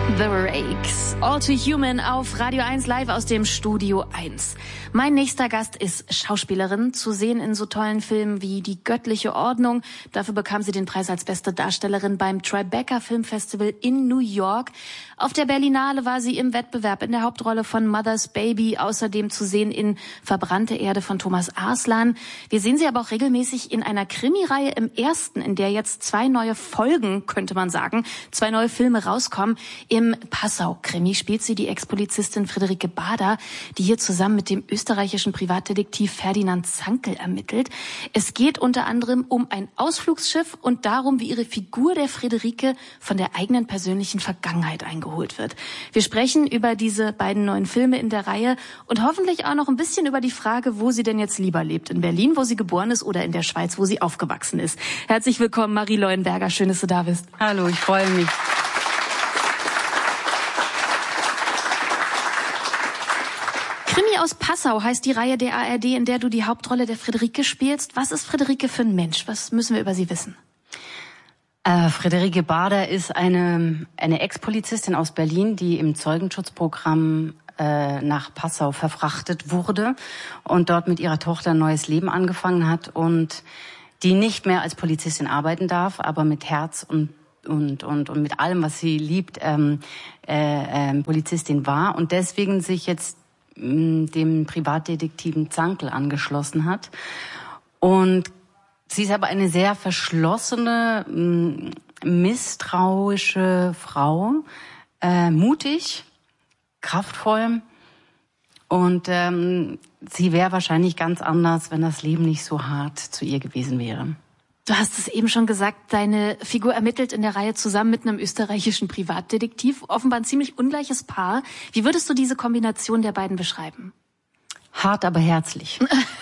The Rakes, All Too Human auf Radio 1 live aus dem Studio 1. Mein nächster Gast ist Schauspielerin, zu sehen in so tollen Filmen wie Die göttliche Ordnung. Dafür bekam sie den Preis als beste Darstellerin beim Tribeca Film Festival in New York. Auf der Berlinale war sie im Wettbewerb in der Hauptrolle von Mother's Baby, außerdem zu sehen in Verbrannte Erde von Thomas Arslan. Wir sehen sie aber auch regelmäßig in einer Krimireihe im Ersten, in der jetzt 2 neue Folgen, könnte man sagen, 2 neue Filme rauskommen. Im Passau-Krimi spielt sie die Ex-Polizistin Friederike Bader, die hier zusammen mit dem österreichischen Privatdetektiv Ferdinand Zankl ermittelt. Es geht unter anderem um ein Ausflugsschiff und darum, wie ihre Figur der Friederike von der eigenen persönlichen Vergangenheit eingeholt wird. Wir sprechen über diese beiden neuen Filme in der Reihe und hoffentlich auch noch ein bisschen über die Frage, wo sie denn jetzt lieber lebt. In Berlin, wo sie geboren ist, oder in der Schweiz, wo sie aufgewachsen ist. Herzlich willkommen, Marie Leuenberger. Schön, dass du da bist. Hallo, ich freue mich. Krimi aus Passau heißt die Reihe der ARD, in der du die Hauptrolle der Friederike spielst. Was ist Friederike für ein Mensch? Was müssen wir über sie wissen? Friederike Bader ist eine Ex-Polizistin aus Berlin, die im Zeugenschutzprogramm nach Passau verfrachtet wurde und dort mit ihrer Tochter ein neues Leben angefangen hat und die nicht mehr als Polizistin arbeiten darf, aber mit Herz und mit allem, was sie liebt, Polizistin war und deswegen sich jetzt dem Privatdetektiven Zankl angeschlossen hat. Und sie ist aber eine sehr verschlossene, misstrauische Frau, mutig, kraftvoll. Und sie wäre wahrscheinlich ganz anders, wenn das Leben nicht so hart zu ihr gewesen wäre. Du hast es eben schon gesagt, deine Figur ermittelt in der Reihe zusammen mit einem österreichischen Privatdetektiv. Offenbar ein ziemlich ungleiches Paar. Wie würdest du diese Kombination der beiden beschreiben? Hart, aber herzlich.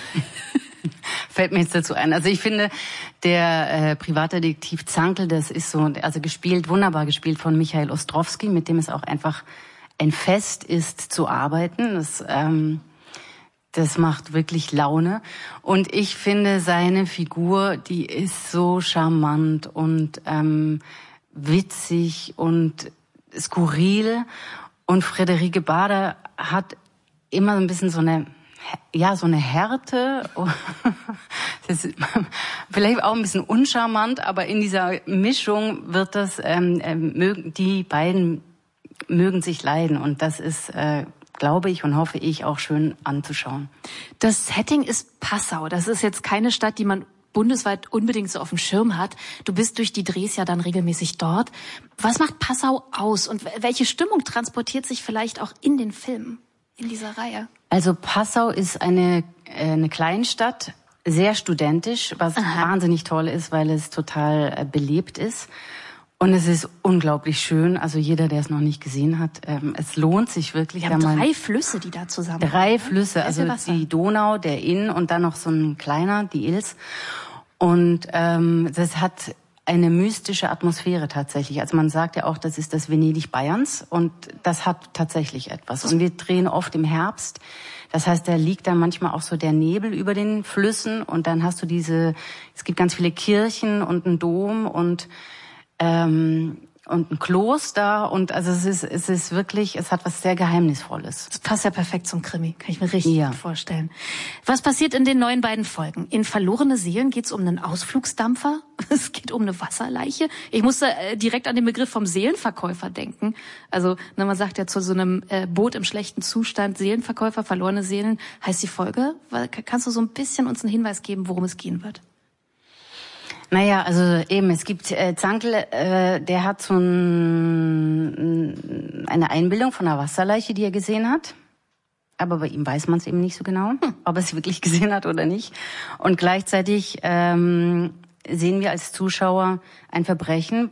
Fällt mir jetzt dazu ein. Also ich finde, der Privatdetektiv Zankl, das ist so, also wunderbar gespielt von Michael Ostrowski, mit dem es auch einfach ein Fest ist zu arbeiten. Das macht wirklich Laune. Und ich finde, seine Figur, die ist so charmant und witzig und skurril. Und Friederike Bader hat immer ein bisschen so eine Härte. Das ist vielleicht auch ein bisschen uncharmant, aber in dieser Mischung wird das, die beiden mögen sich leiden. Und das ist, glaube ich und hoffe ich, auch schön anzuschauen. Das Setting ist Passau. Das ist jetzt keine Stadt, die man bundesweit unbedingt so auf dem Schirm hat. Du bist durch die Drehs ja dann regelmäßig dort. Was macht Passau aus und welche Stimmung transportiert sich vielleicht auch in den Filmen, in dieser Reihe? Also Passau ist eine Kleinstadt, sehr studentisch, was wahnsinnig toll ist, weil es total belebt ist. Und es ist unglaublich schön. Also jeder, der es noch nicht gesehen hat, es lohnt sich wirklich. Wir haben 3 Flüsse, die da zusammen. 3 Flüsse, also die Donau, der Inn und dann noch so ein kleiner, die Ilz. Und das hat eine mystische Atmosphäre tatsächlich. Also man sagt ja auch, das ist das Venedig Bayerns und das hat tatsächlich etwas. Und wir drehen oft im Herbst. Das heißt, da liegt dann manchmal auch so der Nebel über den Flüssen und dann hast du es gibt ganz viele Kirchen und einen Dom und ein Kloster und also es ist wirklich, es hat was sehr Geheimnisvolles. Das passt ja perfekt zum Krimi, kann ich mir richtig gut vorstellen. Was passiert in den neuen beiden Folgen? In Verlorene Seelen geht es um einen Ausflugsdampfer, es geht um eine Wasserleiche. Ich musste direkt an den Begriff vom Seelenverkäufer denken. Also man sagt ja zu so einem Boot im schlechten Zustand, Seelenverkäufer, verlorene Seelen, heißt die Folge. Kannst du so ein bisschen uns einen Hinweis geben, worum es gehen wird? Naja, also eben, es gibt Zankl, der hat so eine Einbildung von einer Wasserleiche, die er gesehen hat. Aber bei ihm weiß man es eben nicht so genau, ob er es wirklich gesehen hat oder nicht. Und gleichzeitig sehen wir als Zuschauer ein Verbrechen.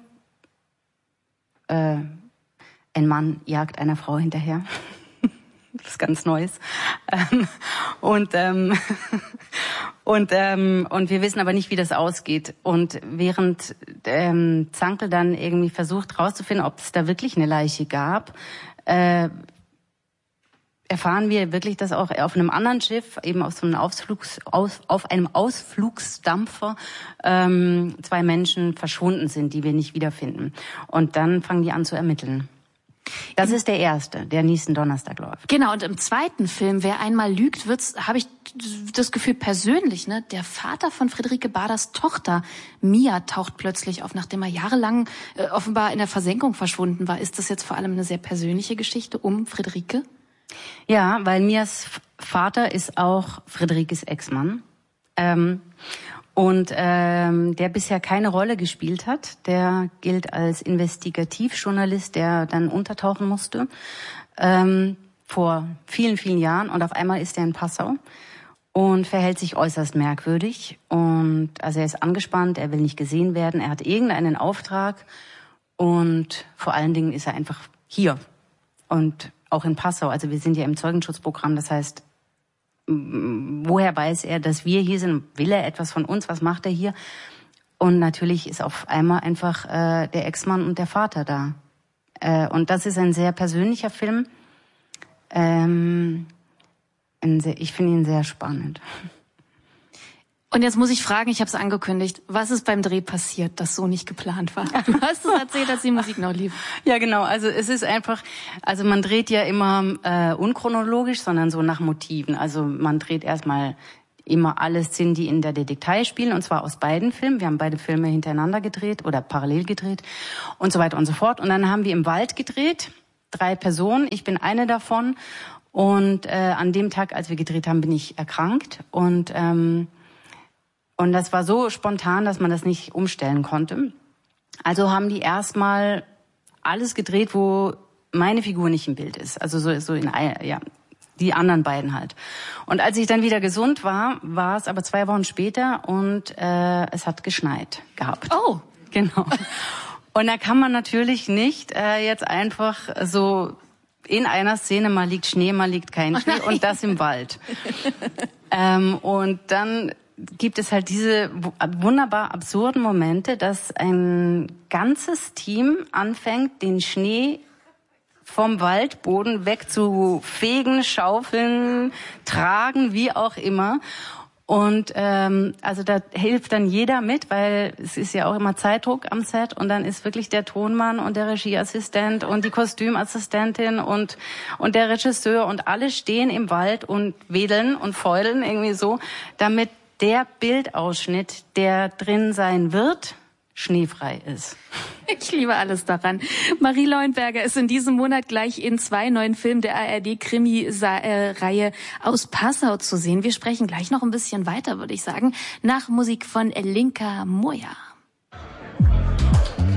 Ein Mann jagt einer Frau hinterher. Das ist ganz Neues. Und wir wissen aber nicht, wie das ausgeht. Und während Zankl dann irgendwie versucht rauszufinden, ob es da wirklich eine Leiche gab, erfahren wir wirklich, dass auch auf einem anderen Schiff, eben auf so einem auf einem Ausflugsdampfer, 2 Menschen verschwunden sind, die wir nicht wiederfinden. Und dann fangen die an zu ermitteln. Das ist der erste, der nächsten Donnerstag läuft. Genau, und im zweiten Film, Wer einmal lügt, habe ich das Gefühl persönlich, ne, der Vater von Friederike Baders Tochter, Mia, taucht plötzlich auf, nachdem er jahrelang offenbar in der Versenkung verschwunden war. Ist das jetzt vor allem eine sehr persönliche Geschichte um Friederike? Ja, weil Mias Vater ist auch Friederikes Ex-Mann. Der bisher keine Rolle gespielt hat. Der gilt als Investigativjournalist, der dann untertauchen musste vor vielen, vielen Jahren. Und auf einmal ist er in Passau und verhält sich äußerst merkwürdig. Und also er ist angespannt, er will nicht gesehen werden, er hat irgendeinen Auftrag und vor allen Dingen ist er einfach hier und auch in Passau. Also wir sind ja im Zeugenschutzprogramm, das heißt, woher weiß er, dass wir hier sind? Will er etwas von uns? Was macht er hier? Und natürlich ist auf einmal einfach der Ex-Mann und der Vater da. Und das ist ein sehr persönlicher Film. Ich finde ihn sehr spannend. Und jetzt muss ich fragen, ich habe es angekündigt, was ist beim Dreh passiert, das so nicht geplant war? Du hast es erzählt, als die Musik noch lief. Ja, genau. Also es ist einfach, also man dreht ja immer unchronologisch, sondern so nach Motiven. Also man dreht erstmal immer alle Szenen, die in der Detail spielen, und zwar aus beiden Filmen. Wir haben beide Filme hintereinander gedreht oder parallel gedreht und so weiter und so fort. Und dann haben wir im Wald gedreht, 3 Personen, ich bin eine davon. Und an dem Tag, als wir gedreht haben, bin ich erkrankt und das war so spontan, dass man das nicht umstellen konnte. Also haben die erstmal alles gedreht, wo meine Figur nicht im Bild ist. Also so in die anderen beiden halt. Und als ich dann wieder gesund war, war es aber 2 Wochen später und es hat geschneit gehabt. Oh, genau. Und da kann man natürlich nicht jetzt einfach so in einer Szene, mal liegt Schnee, mal liegt kein Schnee und das im Wald. Und dann gibt es halt diese wunderbar absurden Momente, dass ein ganzes Team anfängt, den Schnee vom Waldboden wegzufegen, schaufeln, tragen, wie auch immer. Und also da hilft dann jeder mit, weil es ist ja auch immer Zeitdruck am Set und dann ist wirklich der Tonmann und der Regieassistent und die Kostümassistentin und der Regisseur und alle stehen im Wald und wedeln und fäudeln irgendwie so, damit der Bildausschnitt, der drin sein wird, schneefrei ist. Ich liebe alles daran. Marie Leuenberger ist in diesem Monat gleich in 2 neuen Filmen der ARD-Krimi-Reihe aus Passau zu sehen. Wir sprechen gleich noch ein bisschen weiter, würde ich sagen, nach Musik von Elinka Moja.